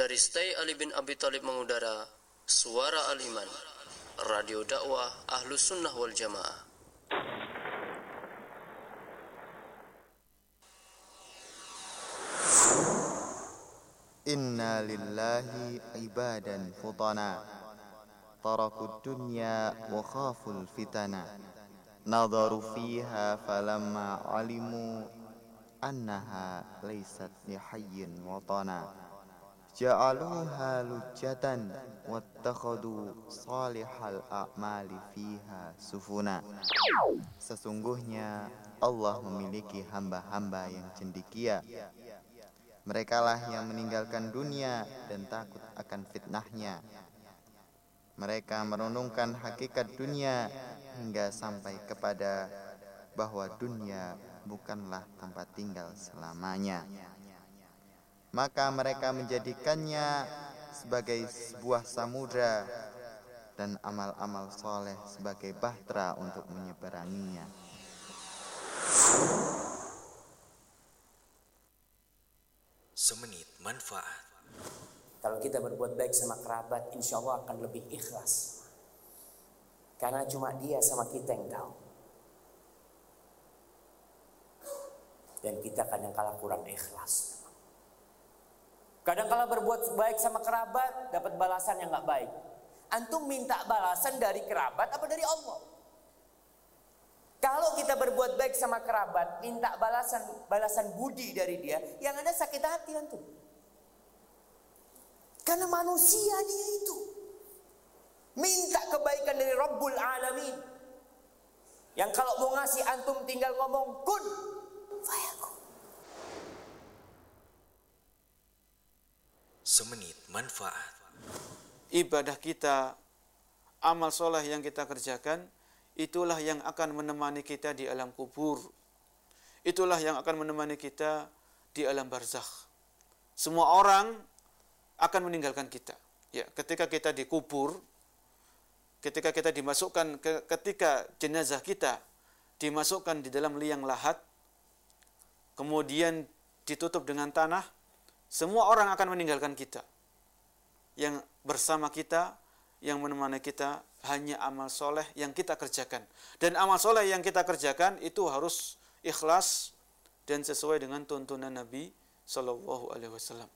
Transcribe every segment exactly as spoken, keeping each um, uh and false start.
Dari Stay Ali bin Abi Thalib mengudara Suara Al-Iman, Radio dakwah Ahlus Sunnah wal Jamaah. Inna lillahi ibadan futana tarakud dunya wa khaful fitana nadharu fiha falamma alimu annaha laysat lihayyin watana ja'aluha lujatan wattakhadu salihal a'mali fiha sufuna. Sesungguhnya Allah memiliki hamba-hamba yang cendekia. Merekalah yang meninggalkan dunia dan takut akan fitnahnya. Mereka merenungkan hakikat dunia hingga sampai kepada bahwa dunia bukanlah tempat tinggal selamanya. Maka mereka menjadikannya sebagai sebuah samudra dan amal-amal soleh sebagai bahtera untuk menyeberanginya. Semenit manfaat. Kalau kita berbuat baik sama kerabat, insya Allah akan lebih ikhlas. Karena cuma dia sama kita yang tahu. Dan kita kadang-kala kurang ikhlas. Kadang-kala berbuat baik sama kerabat, dapat balasan yang gak baik. Antum minta balasan dari kerabat apa dari Allah? Kalau kita berbuat baik sama kerabat, minta balasan balasan budi dari dia, yang ada sakit hati antum. Karena manusia dia itu. Minta kebaikan dari Rabbul Alamin. Yang kalau mau ngasih antum tinggal ngomong kun fayakun. Semenit manfaat. Ibadah kita, amal soleh yang kita kerjakan, itulah yang akan menemani kita di alam kubur. Itulah yang akan menemani kita di alam barzakh. Semua orang akan meninggalkan kita. Ya, ketika kita dikubur, ketika kita dimasukkan, ke, ketika jenazah kita dimasukkan di dalam liang lahat, kemudian ditutup dengan tanah, semua orang akan meninggalkan kita. Yang bersama kita, yang menemani kita hanya amal soleh yang kita kerjakan. Dan amal soleh yang kita kerjakan itu harus ikhlas dan sesuai dengan tuntunan Nabi Shallallahu Alaihi Wasallam.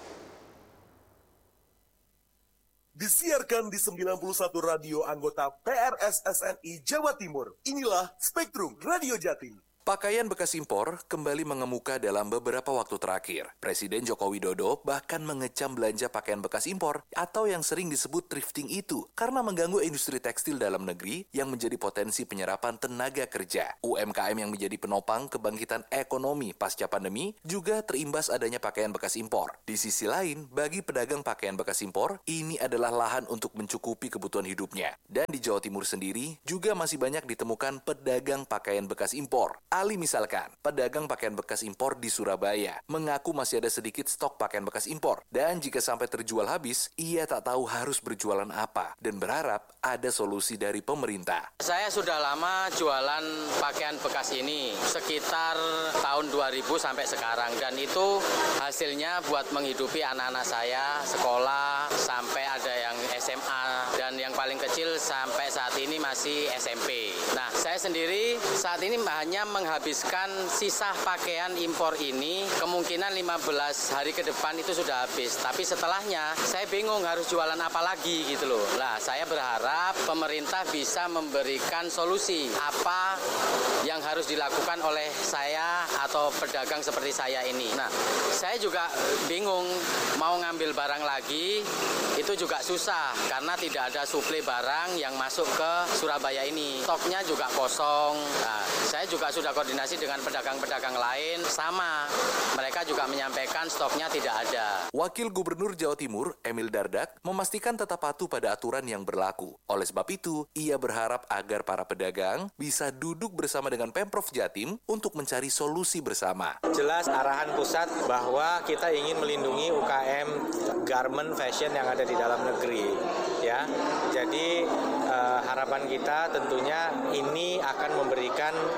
Disiarkan di sembilan puluh satu radio anggota P R S S N I Jawa Timur. Inilah Spektrum Radio Jatim. Pakaian bekas impor kembali mengemuka dalam beberapa waktu terakhir. Presiden Joko Widodo bahkan mengecam belanja pakaian bekas impor atau yang sering disebut thrifting itu karena mengganggu industri tekstil dalam negeri yang menjadi potensi penyerapan tenaga kerja. U M K M yang menjadi penopang kebangkitan ekonomi pasca pandemi juga terimbas adanya pakaian bekas impor. Di sisi lain, bagi pedagang pakaian bekas impor, ini adalah lahan untuk mencukupi kebutuhan hidupnya. Dan di Jawa Timur sendiri juga masih banyak ditemukan pedagang pakaian bekas impor. Ali misalkan, pedagang pakaian bekas impor di Surabaya mengaku masih ada sedikit stok pakaian bekas impor dan jika sampai terjual habis, ia tak tahu harus berjualan apa dan berharap ada solusi dari pemerintah. Saya sudah lama jualan pakaian bekas ini, sekitar tahun dua ribu sampai sekarang, dan itu hasilnya buat menghidupi anak-anak saya, sekolah, sampai ada yang S M A, dan yang paling kecil sampai saat ini masih S M P. Nah, saya sendiri saat ini hanya menghabiskan sisa pakaian impor ini, kemungkinan lima belas hari ke depan itu sudah habis. Tapi setelahnya saya bingung harus jualan apa lagi gitu loh. Nah, saya berharap pemerintah bisa memberikan solusi apa yang harus dilakukan oleh saya atau pedagang seperti saya ini. Nah, saya juga bingung mau ngambil barang lagi, itu juga susah karena tidak ada suplai barang yang masuk ke Surabaya ini. Stoknya juga kosong. Nah, saya juga sudah koordinasi dengan pedagang-pedagang lain, sama. Mereka juga menyampaikan stoknya tidak ada. Wakil Gubernur Jawa Timur, Emil Dardak, memastikan tetap patuh pada aturan yang berlaku. Oleh sebab itu, ia berharap agar para pedagang bisa duduk bersama dengan Pemprov Jatim untuk mencari solusi bersama. Jelas arahan pusat bahwa kita ingin melindungi U K M garment fashion yang ada di dalam negeri. Ya, jadi eh, harapan kita tentunya ini akan memberikan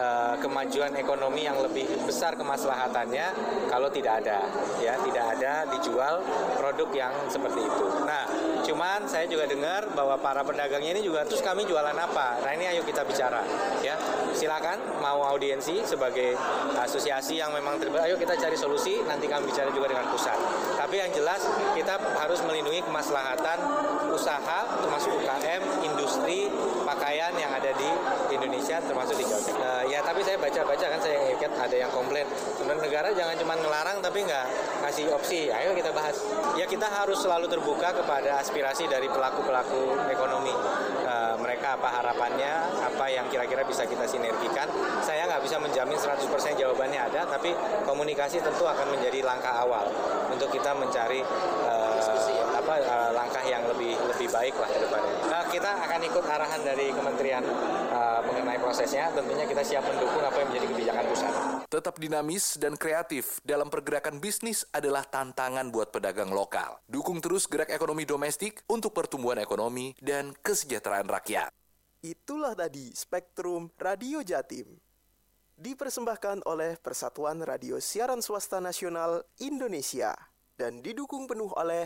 uh, kemajuan ekonomi yang lebih besar kemaslahatannya kalau tidak ada, ya tidak ada dijual produk yang seperti itu. Nah, cuman saya juga dengar bahwa para pedagangnya ini juga, terus kami jualan apa? Nah ini ayo kita bicara, ya silakan mau audiensi sebagai asosiasi yang memang terlibat, ayo kita cari solusi, nanti kami bicara juga dengan pusat. Tapi yang jelas kita harus melindungi kemaslahatan usaha, termasuk U K M, industri pakaian yang ada di Indonesia, termasuk di Jawa Tengah. Uh, ya tapi saya baca-baca kan, saya ingat ada yang komplain, sebenarnya negara jangan cuma ngelarang tapi nggak ngasih opsi. Ayo kita bahas. Ya kita harus selalu terbuka kepada aspirasi dari pelaku-pelaku ekonomi. Uh, mereka apa harapannya, apa yang kira-kira bisa kita sinergikan. Saya nggak bisa menjamin seratus persen jawabannya ada, tapi komunikasi tentu akan menjadi langkah awal untuk kita mencari uh, apa uh, langkah yang lebih lebih baik lah ke depannya. Nah, kita akan ikut arahan dari Kementerian uh, mengenai prosesnya. Tentunya kita siap mendukung apa yang menjadi kebijakan pusat. Tetap dinamis dan kreatif dalam pergerakan bisnis adalah tantangan buat pedagang lokal. Dukung terus gerak ekonomi domestik untuk pertumbuhan ekonomi dan kesejahteraan rakyat. Itulah tadi Spektrum Radio Jatim. Dipersembahkan oleh Persatuan Radio Siaran Swasta Nasional Indonesia dan didukung penuh oleh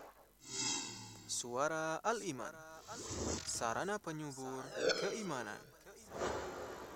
Suara Al-Iman, sarana penyubur keimanan.